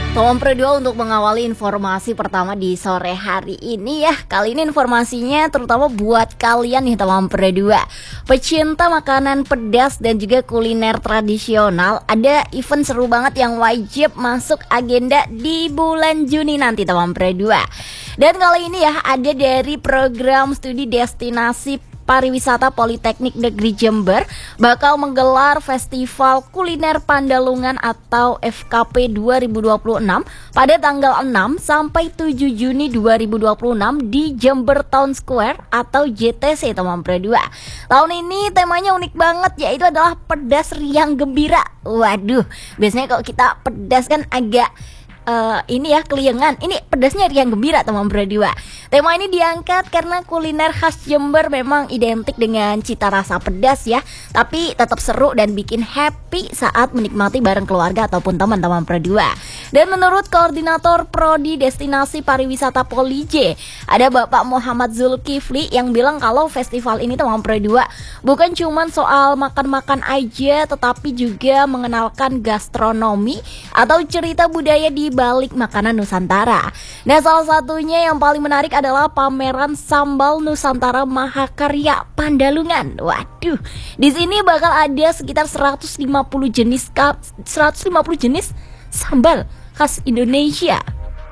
Teman Pro2 untuk mengawali informasi pertama di sore hari ini ya. Kali ini informasinya terutama buat kalian nih teman Pro2, pecinta makanan pedas dan juga kuliner tradisional. Ada event seru banget yang wajib masuk agenda di bulan Juni nanti teman Pro2. Dan kali ini ya ada dari program studi destinasi Pariwisata Politeknik Negeri Jember bakal menggelar Festival Kuliner Pandalungan atau FKP 2026 pada tanggal 6 sampai 7 Juni 2026 di Jember Town Square atau JTC teman Pro2. Tahun ini temanya unik banget, yaitu adalah pedas riang gembira. Waduh, biasanya kalau kita pedas kan agak ini ya keliengan. Ini pedasnya riang gembira teman Pro2. Tema ini diangkat karena kuliner khas Jember memang identik dengan cita rasa pedas ya, tapi tetap seru dan bikin happy saat menikmati bareng keluarga ataupun teman-teman Pro2. Dan menurut koordinator Prodi Destinasi Pariwisata Polij, ada Bapak Muhammad Zulkifli yang bilang kalau festival ini teman Pro2 bukan cuma soal makan-makan aja, tetapi juga mengenalkan gastronomi atau cerita budaya di balik makanan Nusantara. Nah, salah satunya yang paling menarik adalah pameran sambal Nusantara Mahakarya Pandalungan. Waduh, di sini bakal ada sekitar 150 jenis sambal khas Indonesia.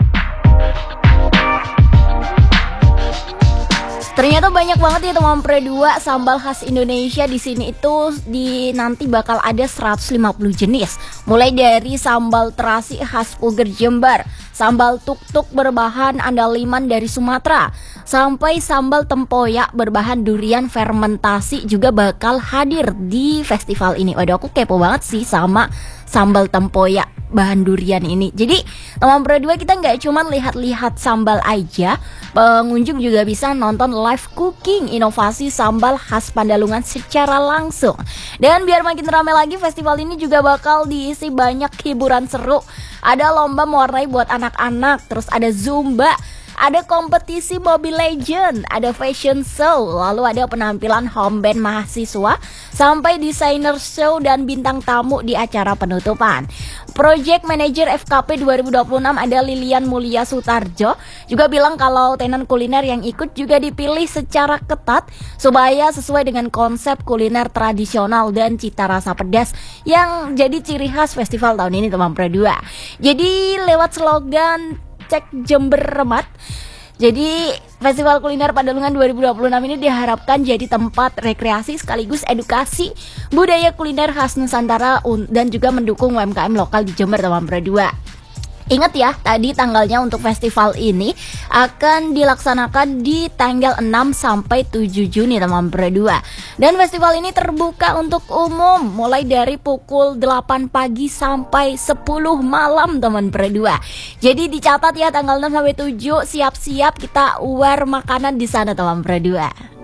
Ternyata banyak banget ya teman Pro2 sambal khas Indonesia di sini itu nanti bakal ada 150 jenis. Mulai dari sambal terasi khas Puger Jember, sambal tuk-tuk berbahan andaliman dari Sumatera, sampai sambal tempoyak berbahan durian fermentasi juga bakal hadir di festival ini. Waduh, aku kepo banget sih sama sambal tempoyak bahan durian ini. Jadi teman Pro2 kita nggak cuma lihat-lihat sambal aja, pengunjung juga bisa nonton live cooking inovasi sambal khas Pandalungan secara langsung. Dan biar makin ramai lagi, festival ini juga bakal diisi banyak hiburan seru. Ada lomba mewarnai buat anak-anak, terus ada zumba, ada kompetisi Mobile Legend, ada fashion show, lalu ada penampilan home band mahasiswa, sampai desainer show dan bintang tamu di acara penutupan. Project Manager FKP 2026 ada Lilian Mulia Sutarjo juga bilang kalau tenan kuliner yang ikut juga dipilih secara ketat supaya sesuai dengan konsep kuliner tradisional dan cita rasa pedas yang jadi ciri khas festival tahun ini teman Pro2. Jadi lewat slogan Cek Jember Remat, jadi Festival Kuliner Pandalungan 2026 ini diharapkan jadi tempat rekreasi sekaligus edukasi budaya kuliner khas Nusantara dan juga mendukung UMKM lokal di Jember teman Pro2. Ingat ya, tadi tanggalnya untuk festival ini akan dilaksanakan di tanggal 6 sampai 7 Juni teman Pro2. Dan festival ini terbuka untuk umum mulai dari pukul 8 pagi sampai 10 malam teman Pro2. Jadi dicatat ya tanggal 6 sampai 7, siap-siap kita war makanan di sana teman Pro2.